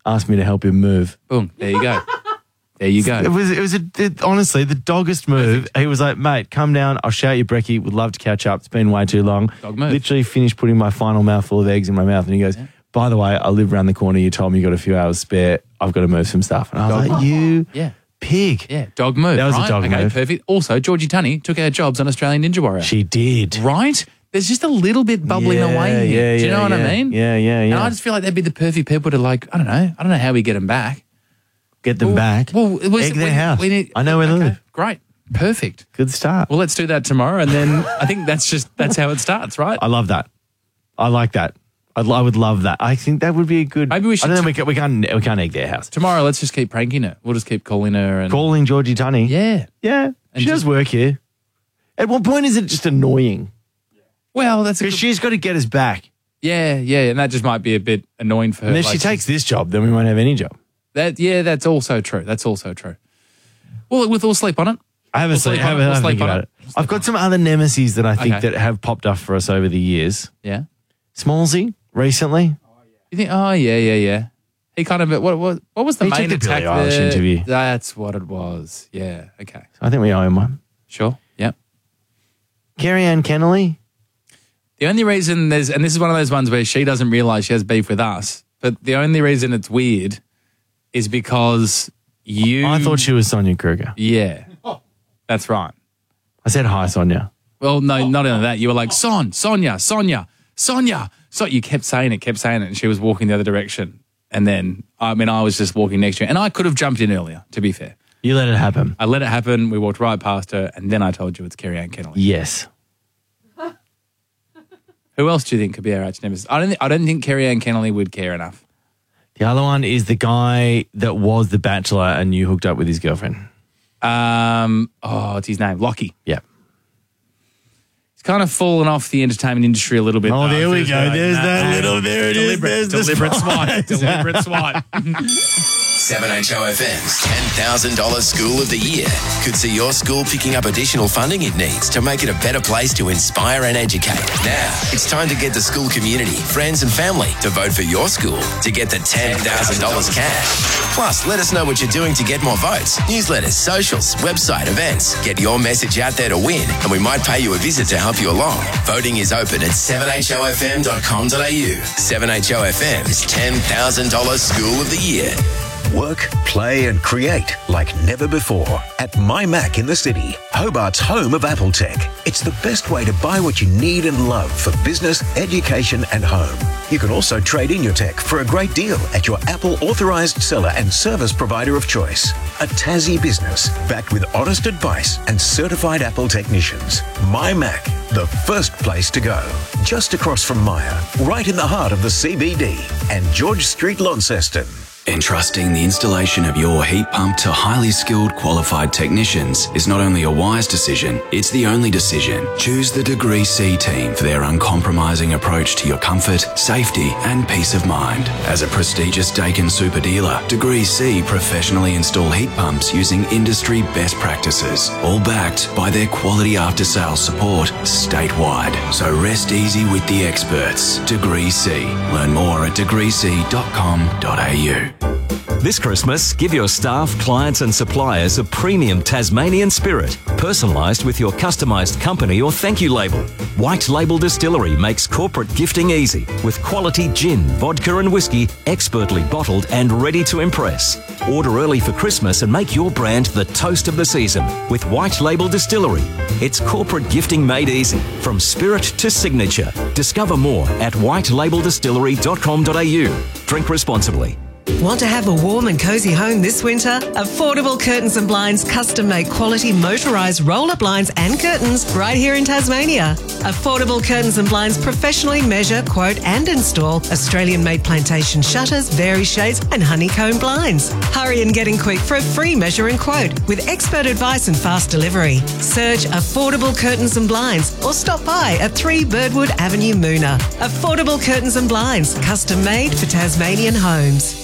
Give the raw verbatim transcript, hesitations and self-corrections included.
asked me to help him move. Boom. There you go. There you go. It was, it was a, it, honestly, the doggest move. He was like, mate, come down. I'll shout you brekkie. Would love to catch up. It's been way too long. Dog move. Literally finished putting my final mouthful of eggs in my mouth. And he goes, yeah. by the way, I live around the corner. You told me you got a few hours spare. I've got to move some stuff. And I was dog like, move. you yeah. pig. Yeah, dog move. That was right? a dog okay, move. Perfect. Also, Georgie Tunney took our jobs on Australian Ninja Warrior. She did. Right? There's just a little bit bubbling yeah, away here. Yeah, Do you know yeah, what yeah. I mean? Yeah, yeah, yeah. And I just feel like they'd be the perfect people to like, I don't know. I don't know how we get them back. Get them well, back. Well, it was, Egg their we, house. We need, I know where they okay, live. Great. Perfect. Good start. Well, let's do that tomorrow. And then I think that's just, that's how it starts, right? I love that. I like that. I'd, I would love that. I think that would be a good. Maybe we should. I don't know. We, can, we can't. We can't egg their house tomorrow. Let's just keep pranking her. We'll just keep calling her and calling Georgie Tunney. Yeah, yeah. And she just, does work here. At what point is it just annoying? Well, that's because she's got to get us back. Yeah, yeah, and that just might be a bit annoying for her. And if like, she takes this job, then we won't have any job. That yeah, that's also true. That's also true. Well, with all sleep on it. I haven't we'll sleep, sleep haven't, on it. We'll haven't sleep think on about it. it. I've got some other nemesis that I think Okay. that have popped up for us over the years. Yeah. Smallsy recently. You think? Oh yeah, yeah, yeah. He kind of what what what was the He main took the attack Billie Eilish there? interview. That's what it was. Yeah. Okay. I think we owe him one. Sure. Yep. Carrie Ann Kennelly. The only reason there's, and this is one of those ones where she doesn't realise she has beef with us, but the only reason it's weird is because you... I thought she was Sonia Kruger. Yeah, that's right. I said hi, Sonia. Well, no, not only that. You were like, Son, Sonia, Sonia, Sonia. So you kept saying it, kept saying it, and she was walking the other direction. And then, I mean, I was just walking next to her. And I could have jumped in earlier, to be fair. You let it happen. I let it happen. We walked right past her, and then I told you it's Carrie Ann Kennelly. Yes. Who else do you think could be our arch nemesis? I don't. Think, I don't think Carrie Ann Kennelly would care enough. The other one is the guy that was the Bachelor and you hooked up with his girlfriend. Um. Oh, what's his name? Lockie. Yeah. He's kind of fallen off the entertainment industry a little bit. Oh, though. there we Feels go. like There's that little. There it is. deliberate, There's the deliberate spice. swipe. Deliberate swipe. seven H O F M's ten thousand dollars School of the Year could see your school picking up additional funding it needs to make it a better place to inspire and educate. Now, it's time to get the school community, friends and family to vote for your school to get the ten thousand dollars cash. Plus, let us know what you're doing to get more votes. Newsletters, socials, website, events. Get your message out there to win, and we might pay you a visit to help you along. Voting is open at seven H O F M dot com dot a u. seven H O F M's ten thousand dollars School of the Year. Work, play and create like never before at MyMac in the city, Hobart's home of Apple Tech. It's the best way to buy what you need and love for business, education and home. You can also trade in your tech for a great deal at your Apple authorized seller and service provider of choice. A Tassie business backed with honest advice and certified Apple technicians. MyMac, the first place to go. Just across from Myer, right in the heart of the C B D and George Street, Launceston. Entrusting the installation of your heat pump to highly skilled, qualified technicians is not only a wise decision, it's the only decision. Choose the Degree C team for their uncompromising approach to your comfort, safety and peace of mind. As a prestigious Daikin super dealer, Degree C professionally install heat pumps using industry best practices, all backed by their quality after-sales support statewide. So rest easy with the experts. Degree C. Learn more at degree c dot com dot a u. This Christmas, give your staff, clients and suppliers a premium Tasmanian spirit, personalised with your customised company or thank you label. White Label Distillery makes corporate gifting easy with quality gin, vodka and whiskey, expertly bottled and ready to impress. Order early for Christmas and make your brand the toast of the season with White Label Distillery. It's corporate gifting made easy, from spirit to signature. Discover more at white label distillery dot com dot a u. Drink responsibly. Want to have a warm and cosy home this winter? Affordable Curtains and Blinds custom-made quality motorised roller blinds and curtains right here in Tasmania. Affordable Curtains and Blinds professionally measure, quote and install Australian-made plantation shutters, vari shades and honeycomb blinds. Hurry and get in quick for a free measure and quote with expert advice and fast delivery. Search Affordable Curtains and Blinds or stop by at three Birdwood Avenue, Moona. Affordable Curtains and Blinds, custom-made for Tasmanian homes.